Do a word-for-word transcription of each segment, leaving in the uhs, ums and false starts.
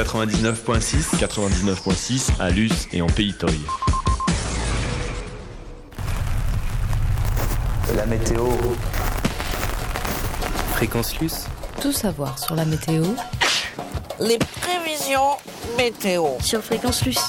quatre-vingt-dix-neuf virgule six. quatre-vingt-dix-neuf virgule six à Luce et en Pays Toy. La météo. Fréquence Luce. Tout savoir sur la météo. Les prévisions météo. Sur Fréquence Luce.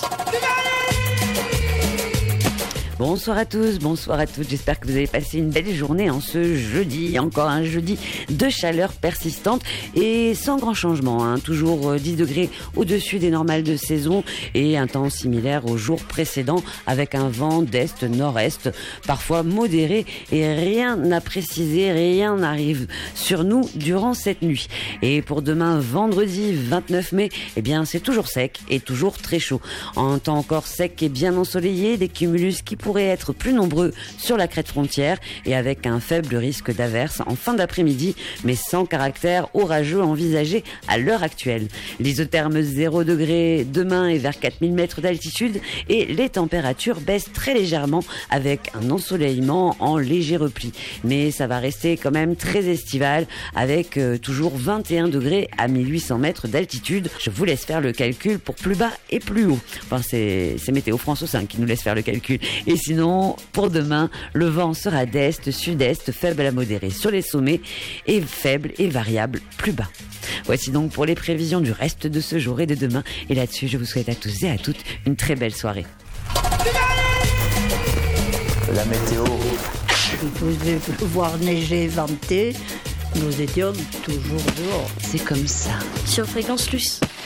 Bonsoir à tous, bonsoir à toutes, j'espère que vous avez passé une belle journée en ce jeudi, encore un jeudi de chaleur persistante et sans grand changement, hein. Toujours dix degrés au-dessus des normales de saison et un temps similaire aux jours précédents avec un vent d'est-nord-est, parfois modéré et rien à préciser, rien n'arrive sur nous durant cette nuit. Et pour demain, vendredi vingt-neuf mai, eh bien c'est toujours sec et toujours très chaud. En temps encore sec et bien ensoleillé, des cumulus qui pourraient être plus nombreux sur la crête frontière et avec un faible risque d'averse en fin d'après-midi, mais sans caractère orageux envisagé à l'heure actuelle. L'isotherme zéro degré demain est vers quatre mille mètres d'altitude et les températures baissent très légèrement avec un ensoleillement en léger repli. Mais ça va rester quand même très estival avec euh, toujours vingt et un degrés à mille huit cents mètres d'altitude. Je vous laisse faire le calcul pour plus bas et plus haut. Enfin, c'est, c'est Météo France cinq qui nous laisse faire le calcul. Et sinon, pour demain, le vent sera d'est, sud-est, faible à modéré sur les sommets et faible et variable plus bas. Voici donc pour les prévisions du reste de ce jour et de demain. Et là-dessus, je vous souhaite à tous et à toutes une très belle soirée. La météo. Il faisait pleuvoir, neiger, vanter. Nous étions toujours dehors. C'est comme ça. Sur Fréquence Luce.